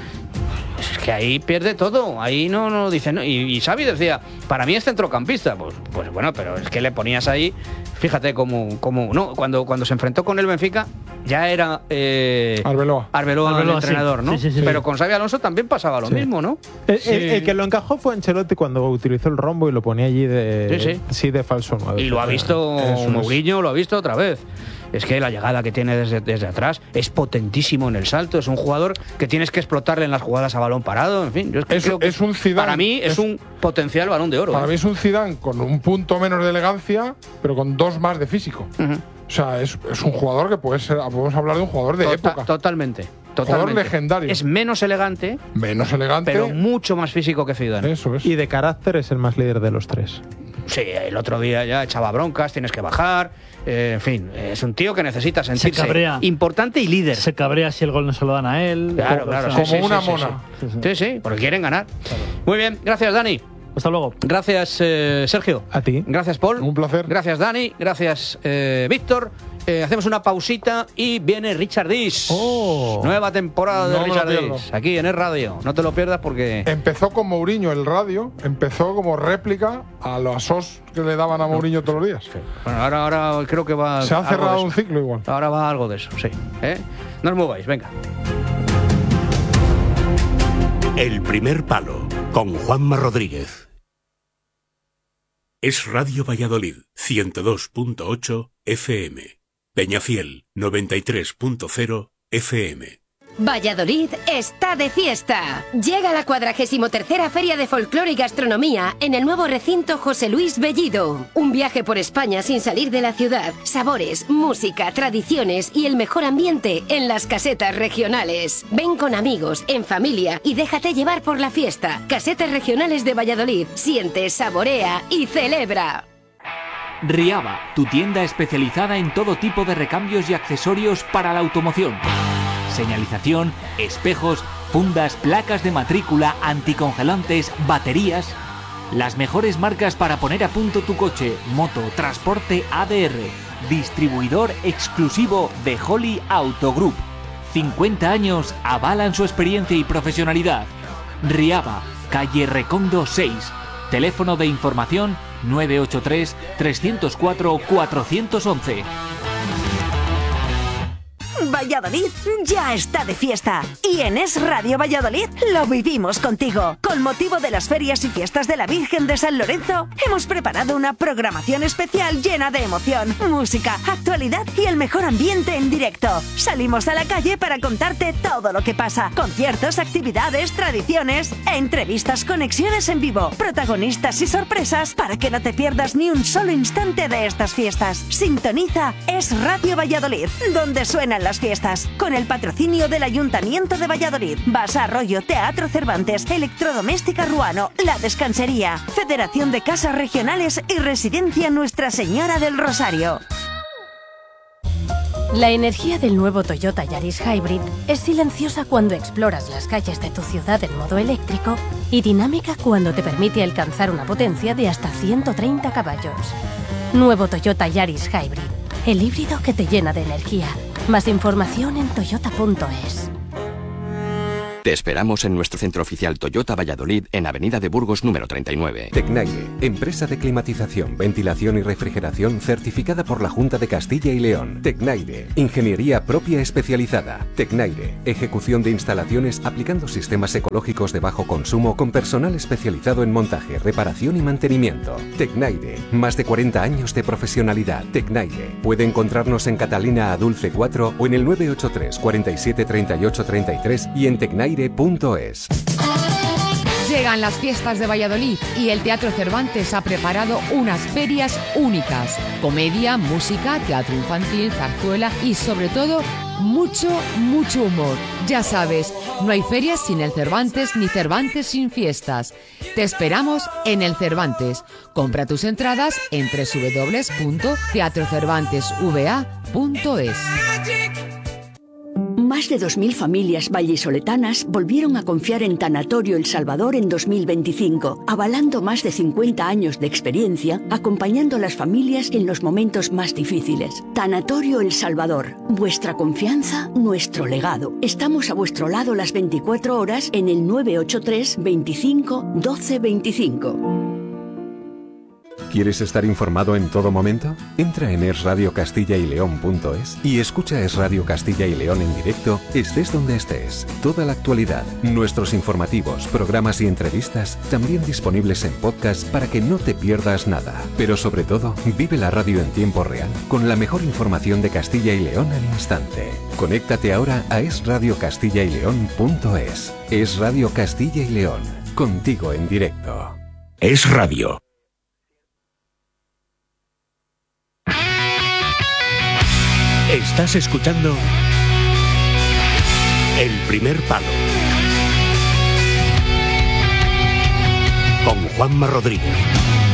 es que ahí pierde todo. Ahí no, no dice. No. Y, y Xavi decía, para mí es centrocampista. Pues, pues bueno, pero es que le ponías ahí. Fíjate cómo. cómo no, cuando, cuando se enfrentó con el Benfica, ya era. Eh, Arbeloa. Arbeloa, Arbeloa, el entrenador, sí. ¿no? Sí, sí, sí. Pero con Xavi Alonso también pasaba lo Sí. mismo, ¿no? El, el- Sí. el que lo encajó fue Ancelotti cuando utilizó el rombo y lo ponía allí de, Sí, sí. de falso nueve. Y lo ha visto Eso es. Mourinho, lo ha visto otra vez. Es que la llegada que tiene desde, desde atrás es potentísimo en el salto. Es un jugador que tienes que explotarle en las jugadas a balón parado. En fin, yo es que Es- creo que es un Zidane. para mí es, Es- un potencial balón de oro. Para ¿eh? mí es un Zidane con un punto menos de elegancia, pero con dos más de físico. Ujú. O sea, es, es un jugador que puede ser, podemos hablar de un jugador de Tota- época. Totalmente. Jugador Totalmente. legendario. Es menos elegante, Menos elegante. pero mucho más físico que Zidane. Eso es. Y de carácter es el más líder de los tres. Sí, el otro día ya echaba broncas, tienes que bajar. eh, en fin, es un tío que necesita sentirse cabrea. importante y líder. Se cabrea si el gol no se lo dan a él. Claro, O claro. sea, sí, sí, una sí, sí, mona. Sí, sí. Sí, sí, porque quieren ganar. Muy bien, gracias, Dani. Hasta luego. Gracias, eh, Sergio. A ti. Gracias, Paul. Un placer. Gracias, Dani. Gracias, eh, Víctor. Eh, hacemos una pausita y viene Richard Dis. Oh. Nueva temporada de No me lo Richard pierdo. Dis. Aquí en el radio. No te lo pierdas porque. Empezó con Mourinho el radio, empezó como réplica a los sos que le daban a Mourinho todos los días. Bueno, ahora, ahora creo que va. Se ha algo cerrado de un eso. ciclo igual. Ahora va algo de eso, sí. ¿Eh? No os mováis, venga. El primer palo con Juanma Rodríguez. Es Radio Valladolid ciento dos punto ocho F M. Peñafiel noventa y tres punto cero F M. Valladolid está de fiesta. Llega la cuadragésimo tercera Feria de Folclore y Gastronomía en el nuevo recinto José Luis Bellido. Un viaje por España sin salir de la ciudad. Sabores, música, tradiciones y el mejor ambiente en las casetas regionales. Ven con amigos, en familia y déjate llevar por la fiesta. Casetas regionales de Valladolid. Siente, saborea y celebra. Riaba, tu tienda especializada en todo tipo de recambios y accesorios para la automoción. Señalización, espejos, fundas, placas de matrícula, anticongelantes, baterías. Las mejores marcas para poner a punto tu coche, moto, transporte A D R. Distribuidor exclusivo de Holly Auto Group. cincuenta años avalan su experiencia y profesionalidad. Riaba, calle Recondo seis. Teléfono de información nueve ocho tres, tres cero cuatro, cuatro uno uno. Valladolid ya está de fiesta y en Es Radio Valladolid lo vivimos contigo. Con motivo de las ferias y fiestas de la Virgen de San Lorenzo, hemos preparado una programación especial llena de emoción, música, actualidad y el mejor ambiente en directo. Salimos a la calle para contarte todo lo que pasa. Conciertos, actividades, tradiciones, entrevistas, conexiones en vivo, protagonistas y sorpresas para que no te pierdas ni un solo instante de estas fiestas. Sintoniza Es Radio Valladolid, donde suenan las fiestas, con el patrocinio del Ayuntamiento de Valladolid, Basa Arroyo, Teatro Cervantes, Electrodoméstica Ruano, La Descansería, Federación de Casas Regionales y Residencia Nuestra Señora del Rosario. La energía del nuevo Toyota Yaris Hybrid es silenciosa cuando exploras las calles de tu ciudad en modo eléctrico y dinámica cuando te permite alcanzar una potencia de hasta ciento treinta caballos. Nuevo Toyota Yaris Hybrid, el híbrido que te llena de energía. Más información en toyota punto es. Te esperamos en nuestro centro oficial Toyota Valladolid en Avenida de Burgos número treinta y nueve. Tecnaire, empresa de climatización, ventilación y refrigeración certificada por la Junta de Castilla y León. Tecnaire, ingeniería propia especializada. Tecnaire, ejecución de instalaciones aplicando sistemas ecológicos de bajo consumo con personal especializado en montaje, reparación y mantenimiento. Tecnaire, más de cuarenta años de profesionalidad. Tecnaire, puede encontrarnos en Catalina Adulce cuatro o en el nueve ocho tres, cuarenta y siete, treinta y ocho, treinta y tres y en tecnaire punto es. Llegan las fiestas de Valladolid y el Teatro Cervantes ha preparado unas ferias únicas. Comedia, música, teatro infantil, zarzuela y sobre todo mucho, mucho humor. Ya sabes, no hay ferias sin el Cervantes ni Cervantes sin fiestas. Te esperamos en el Cervantes. Compra tus entradas en doble u doble u doble u punto teatro cervantes v a punto es. Más de dos mil familias vallisoletanas volvieron a confiar en Tanatorio El Salvador en dos mil veinticinco, avalando más de cincuenta años de experiencia, acompañando a las familias en los momentos más difíciles. Tanatorio El Salvador, vuestra confianza, nuestro legado. Estamos a vuestro lado las veinticuatro horas en el nueve ocho tres, veinticinco, doce veinticinco. ¿Quieres estar informado en todo momento? Entra en es radio castilla y león punto es y escucha Es Radio Castilla y León en directo, estés donde estés. Toda la actualidad, nuestros informativos, programas y entrevistas, también disponibles en podcast para que no te pierdas nada. Pero sobre todo, vive la radio en tiempo real, con la mejor información de Castilla y León al instante. Conéctate ahora a es radio castilla y león punto es. Es Radio Castilla y León, contigo en directo. Es Radio. Estás escuchando El Primer Palo con Juanma Rodríguez.